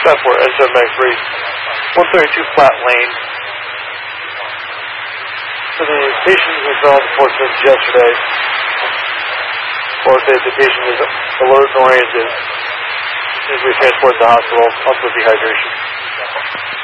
Southport, S7X3, 132 Flat Lane. So the patient was on the Portsmouth yesterday. Well, the patient is alert and oriented as we transport to the hospital, also dehydration.